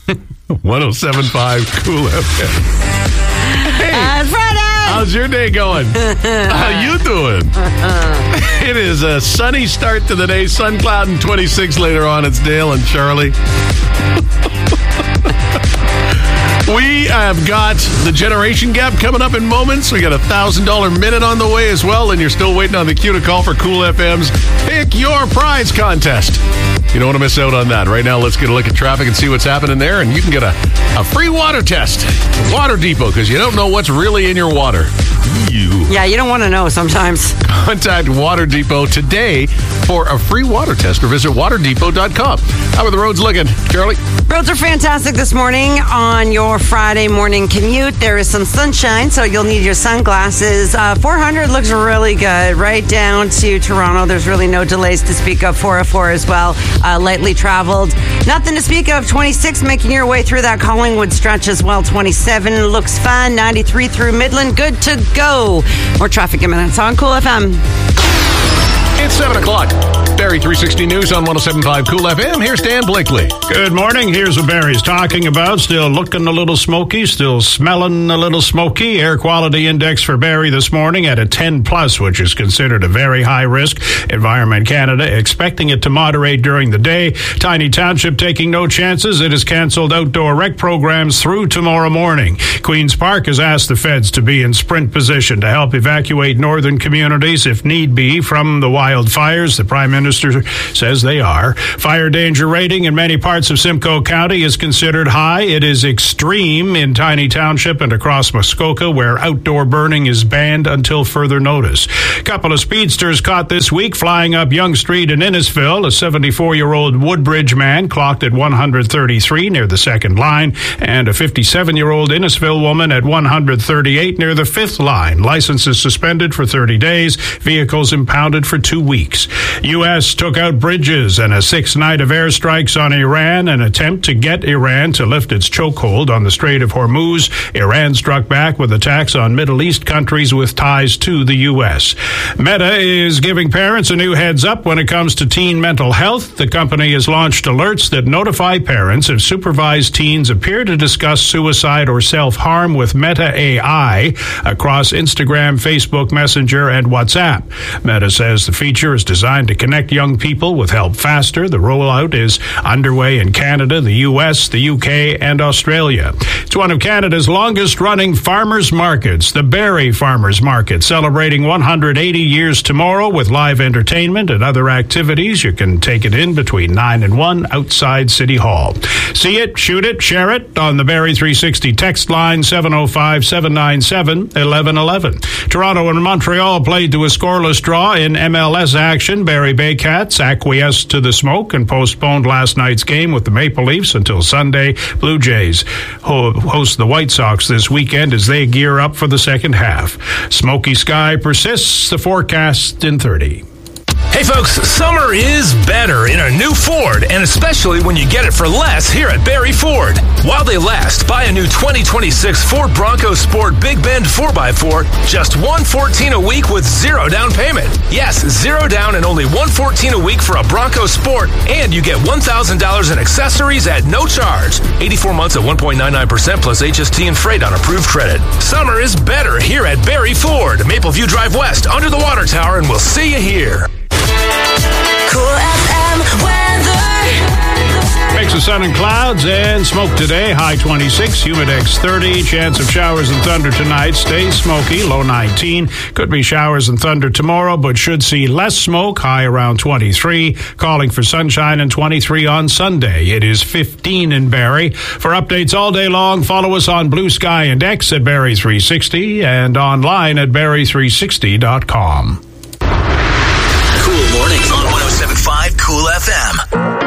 107.5 Cool FM. Hey, Friday! how's your day going? How you doing? It is a sunny start to the day. Sun cloud and 26 later on. It's Dale and Charlie. We have got the generation gap coming up in moments. We got a $1,000 minute on the way as well, and you're still waiting on the cue to call for Cool FM's Pick Your Prize contest. You don't want to miss out on that. Right now, let's get a look at traffic and see what's happening there, and you can get a free water test. Water Depot, because you don't know what's really in your water. Yeah, you don't want to know sometimes. Contact Water Depot today for a free water test or visit waterdepot.com. How are the roads looking, Charlie? Roads are fantastic this morning on your Friday morning commute. There is some sunshine, so you'll need your sunglasses. 400 looks really good. Right down to Toronto, there's really no delays to speak of. 404 as well, lightly traveled. Nothing to speak of. 26 making your way through that Collingwood stretch as well. 27 looks fine. 93 through Midland, good to go. More traffic in minutes on Cool FM. It's 7 o'clock. Barrie 360 News on 107.5 Cool FM. Here's Dan Blakely. Good morning. Here's what Barrie's talking about. Still looking a little smoky, still smelling a little smoky. Air quality index for Barrie this morning at a 10 plus, which is considered a very high risk. Environment Canada expecting it to moderate during the day. Tiny Township taking no chances. It has canceled outdoor rec programs through tomorrow morning. Queen's Park has asked the feds to be in sprint position to help evacuate northern communities if need be from the wildfires. The Prime Minister says they are. Fire danger rating in many parts of Simcoe County is considered high. It is extreme in Tiny Township and across Muskoka, where outdoor burning is banned until further notice. A couple of speedsters caught this week flying up Yonge Street in Innisfil. A 74-year-old Woodbridge man clocked at 133 near the second line, and a 57-year-old Innisfil woman at 138 near the fifth line. Licenses suspended for 30 days. Vehicles impounded for 2 weeks. U.S. took out bridges and a sixth night of airstrikes on Iran, an attempt to get Iran to lift its chokehold on the Strait of Hormuz. Iran struck back with attacks on Middle East countries with ties to the U.S. Meta is giving parents a new heads up when it comes to teen mental health. The company has launched alerts that notify parents if supervised teens appear to discuss suicide or self-harm with Meta AI across Instagram, Facebook, Messenger, and WhatsApp. Meta says the feature is designed to connect young people with help faster. The rollout is underway in Canada, the U.S., the U.K., and Australia. It's one of Canada's longest-running farmers markets, the Barrie Farmers Market, celebrating 180 years tomorrow with live entertainment and other activities. You can take it in between 9 and 1 outside City Hall. See it, shoot it, share it on the Barrie 360 text line 705-797-1111. Toronto and Montreal played to a scoreless draw in MLS action. Barrie Baycats acquiesced to the smoke and postponed last night's game with the Maple Leafs until Sunday. Blue Jays host the White Sox this weekend as they gear up for the second half. Smoky sky persists. The forecast in 30. Hey folks, summer is better in a new Ford, and especially when you get it for less here at Barrie Ford. While they last, buy a new 2026 Ford Bronco Sport Big Bend 4x4, just $114 a week with zero down payment. Yes, zero down and only $114 a week for a Bronco Sport, and you get $1,000 in accessories at no charge. 84 months at 1.99% plus HST and freight on approved credit. Summer is better here at Barrie Ford, Mapleview Drive West, under the water tower, and we'll see you here. Cool FM weather. Mix of sun and clouds and smoke today. High 26, humidex 30. Chance of showers and thunder tonight. Stays smoky, low 19. Could be showers and thunder tomorrow, but should see less smoke. High around 23. Calling for sunshine and 23 on Sunday. It is 15 in Barrie. For updates all day long, follow us on Blue Sky and X at Barrie 360 and online at Barrie360.com. Cool mornings on 107.5 Cool FM.